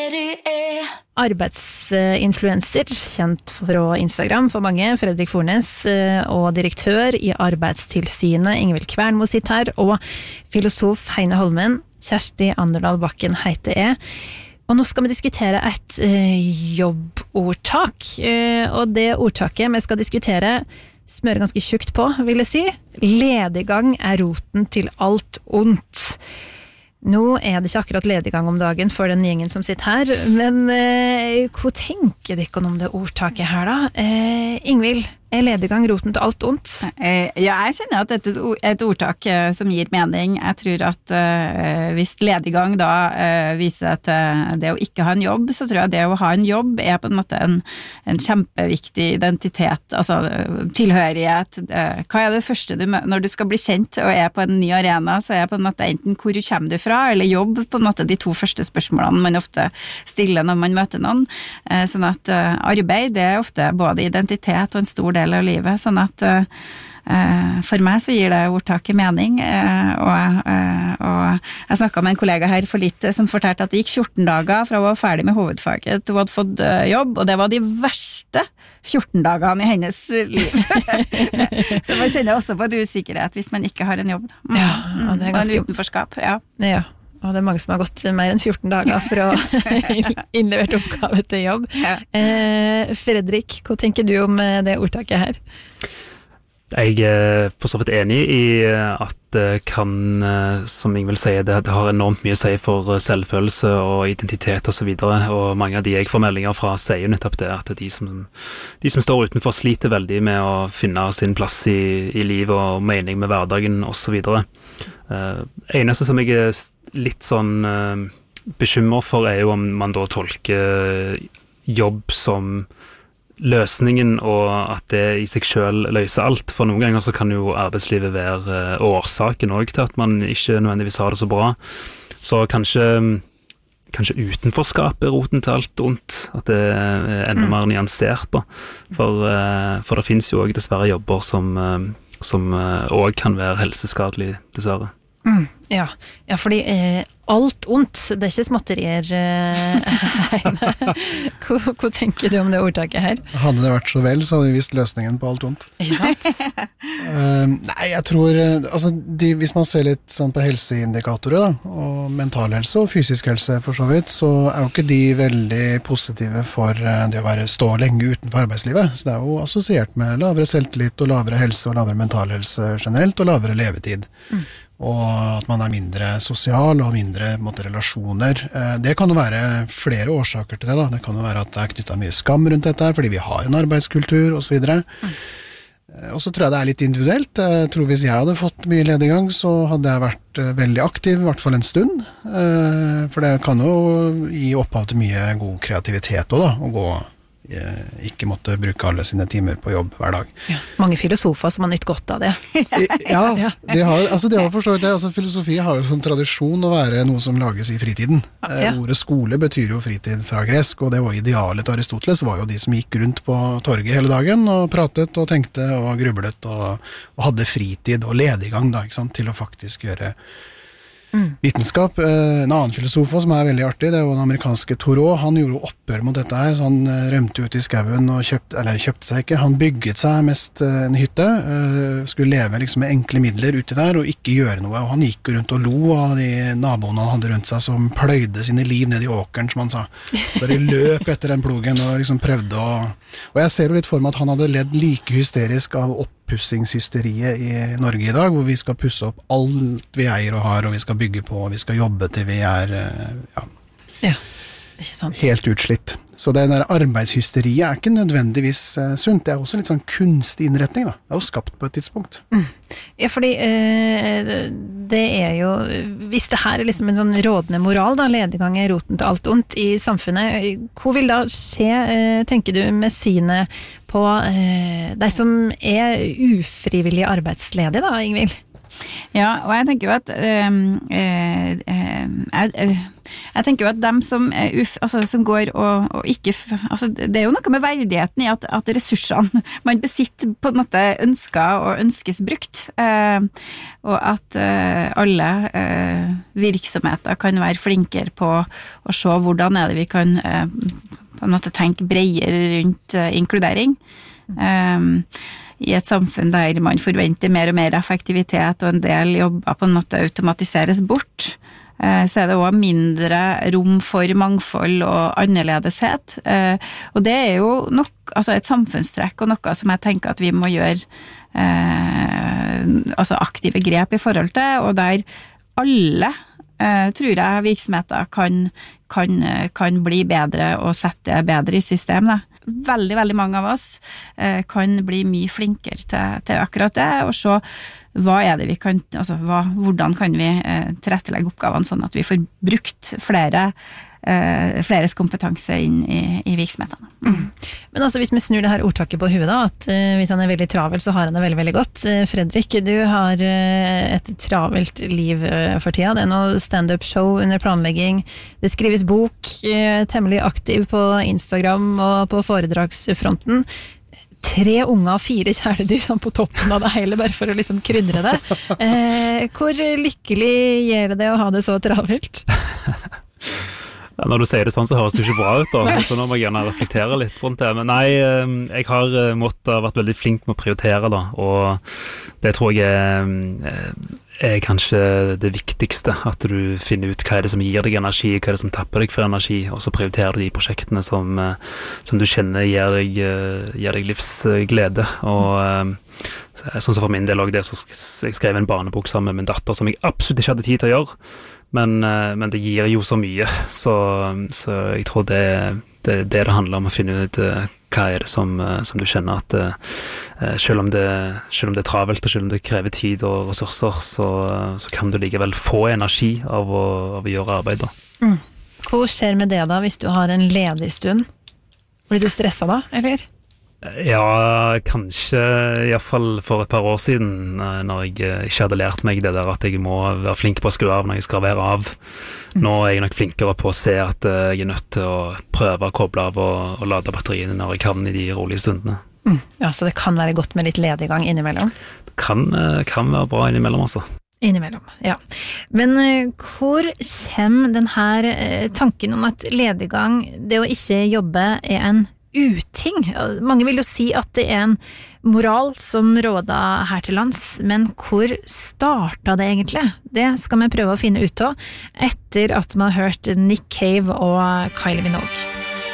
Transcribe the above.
Arbeidsinfluencer, kjent fra Instagram for mange, Fredrik Fornes, og direktør i Arbeidstilsynet, Ingvild Kvernmo sitt her, og filosof Heine Holmen, Kjersti Anderdal Bakken heter jeg. Og nå skal vi diskutere et jobbordtak, og det ordtaket vi skal diskutere smører ganske tjukt på, vil jeg si. Lediggang roten til alt ondt. Nå det ikke akkurat lediggang om dagen for den gjengen som sitter her, men hva tenker dere om det ordtaket her da? Ingvild, lediggang roten til alt ondt? Ja, jeg kjenner at dette et ordtak som gir mening. Jeg tror at hvis lediggang da viser at det å ikke ha en jobb, så tror jeg det å ha en jobb på en måte en kjempeviktig identitet, altså tilhørighet. Hva det første når du skal bli kjent og på en ny arena, så på en måte enten hvor kommer du fra, eller jobb, på en måte de to første spørsmålene man ofte stiller når man møter noen. Sånn at arbeid, det ofte både identitet og en stor del av livet, sånn at for meg så gir det ordtaket mening, og jeg snakket med en kollega her for litt som fortalte at det gikk 14 dager fra hun var ferdig med hovedfaget til hun hadde fått jobb, og det var de verste 14 dagene i hennes liv. Så man kjenner også på en usikkerhet hvis man ikke har en jobb. Ja, og en utenforskap, ja. Ja. Og det mange som har gått mer enn 14 dager for å innlevert oppgave til jobb. Ja. Fredrik, hva tenker du om det ordtaket her? Jeg for så vidt enig i at det kan, som Ingvild sier, det har enormt mye å si for selvfølelse og identitet og så videre, og mange av de jeg får meldinger fra sier jo nettopp det, at de som står utenfor sliter veldig med å finne sin plass i livet og mening med hverdagen og så videre. Eneste som jeg litt sånn bekymret for jo om man da tolker jobb som løsningen, og at det i seg selv løser alt. For noen ganger så kan jo arbeidslivet være årsaken også til at man ikke nødvendigvis har det så bra. Så kanskje utenforskap roten til alt ondt, at det enda mer nyansert da. For det finnes jo også dessverre jobber som også kan være helseskadelig, dessverre. Ja, fordi alt ondt, det ikke småtterier. Hva tenker du om det ordtaket her? Hadde det vært så vel, så hadde vi visst løsningen på alt ondt. Ikke sant? Nei, jeg tror, altså, hvis man ser litt sånn på helseindikatorer da, og mental helse og fysisk helse for så vidt, så jo ikke de veldig positive for det å stå lenge utenfor arbeidslivet. Så det jo assosiert med lavere selvtillit og lavere helse og lavere mental helse generelt, og lavere levetid. Og at man mindre sosial og mindre relasjoner. Det kan jo være flere årsaker til det da. Det kan jo være at det knyttet mye skam rundt dette her, fordi vi har en arbeidskultur og så videre. Og så tror jeg det litt individuelt. Jeg tror hvis jeg hadde fått mye lediggang, så hadde jeg vært veldig aktiv, i hvert fall en stund. For det kan jo gi opphav til mye god kreativitet også da, å gå ikke måtte bruke alle sine timer på jobb hver dag. Ja, mange filosofer som har nytt godt av det. Ja, det har forstått det. Altså, filosofi har jo som tradisjon å være noe som lages i fritiden. Ja. Ordet skole betyr jo fritid fra gresk, og det var idealet til Aristoteles, var jo de som gikk rundt på torget hele dagen og pratet og tenkte og grublet og hadde fritid og lediggang da, ikke sant, til å faktisk gjøre vitenskap. En annen filosof som veldig artig, det var den amerikanske Thoreau. Han gjorde opprør mot dette her, så han rømte ut i skauen og kjøpte seg ikke. Han bygget seg mest en hytte, skulle leve liksom med enkle midler uti der og ikke gjøre noe. Og han gikk rundt og lo av de naboene han hadde rundt seg som pløyde sine liv ned i åkeren, som han sa. Bare løp etter den plogen og liksom prøvde å... Og jeg ser jo litt for meg at han hadde ledd like hysterisk av oppussingshysteriet i Norge i dag, hvor vi skal pusse opp alt vi eier og har, og vi skal bygge på, og vi skal jobbe til vi ja, ikke sant. Helt utslitt. Så det der arbeidshysteriet ikke nødvendigvis sunt, det også litt sånn kunstig innretning da. Det jo skapt på et tidspunkt. Ja, fordi det jo, hvis det her liksom en sånn rådende moral da, lediggang roten til alt ondt i samfunnet, hva vil da skje, tenker du, med synet på de som ufrivillig arbeidsledige da, Ingvild? Ja, og jeg tenker jo at Jeg tenker jo at dem som, som går og ikke, det jo noe med verdigheten i at ressursene man besitter på en måte ønsker og ønskes brukt, og at alle virksomheter kan være flinkere på å se hvordan det vi kan på en måte tenke bredere rundt inkludering. I et samfunn der man forventer mer og mer effektivitet og en del jobber på en måte automatiseres bort, så det også mindre rom for mangfold og annerledeshet. Og det jo et samfunnstrekk og noe som jeg tenker at vi må gjøre aktive grep i forhold til, og der alle tror jeg virksomheter kan bli bedre og sette bedre i system. Veldig, veldig mange av oss kan bli mye flinkere til akkurat det, og så hva det vi kan, hvordan kan vi tilrettelegge oppgavene sånn at vi får brukt fleres kompetanse inn i virksomhetene. Men altså hvis vi snur det her ordtaket på huet da, at hvis han veldig travel så har han det veldig, veldig godt. Fredrik, du har et travelt liv for tida. Det noe stand-up show under planlegging. Det skrives bok, temmelig aktiv på Instagram og på foredragsfronten. 3 unger og 4 kjæledyr sånn på toppen av det hele, bare for å liksom krydre det. Hvor lykkelig gjør det å ha det så travelt? Når du sier det sånn, så høres det ikke bra ut, da. Så nå må jeg gjerne reflektere litt rundt det. Men nei, jeg har vært veldig flink med å prioritere, da. Og det tror jeg kanskje det viktigste, at du finner ut hva det som gir deg energi, hva det som tapper deg for energi, og så prioriterer du de prosjektene som du kjenner gir deg livsglede. Og sånn som for min del også det, så jeg skrev en barnebok sammen med min datter, som jeg absolutt ikke hadde tid til å gjøre. Men det gir jo så mye, så jeg tror det handler om å finne ut hva det som du kjenner at selv om det travelt og selv om det krever tid og ressurser, så kan du likevel få energi av å gjøre arbeid da. Hva skjer med det da hvis du har en ledig stund? Blir du stresset da, eller? Ja, kanskje I hvert fall for et par år siden, når jeg ikke hadde lært meg det der at jeg må være flink på å skru av når jeg skal være av. Nå jeg nok flinkere på å se at jeg nødt til å prøve å koble av og lade batteriene når jeg kan I de rolige stundene. Ja, så det kan være godt med litt lediggang innimellom? Det kan være bra innimellom, altså. Innimellom, ja. Men hvor kommer den her tanken om at lediggang, det å ikke jobbe en uting? Mange vil jo si at det en moral som råder her til lands, men hvor startet det egentlig? Det skal vi prøve å finne ut av etter at vi har hørt Nick Cave og Kylie Minogue.